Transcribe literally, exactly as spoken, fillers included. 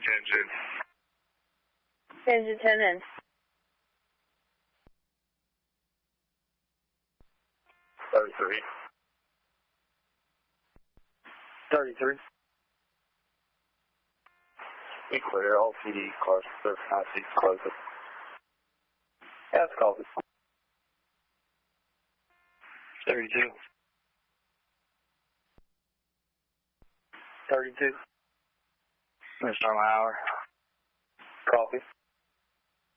Engine. Engine ten in. thirty-three. thirty-three. Be clear, all P D cars, thirty nine seats closed. Yeah, that's called it. thirty-two. thirty-two. Gonna start my hour. Coffee.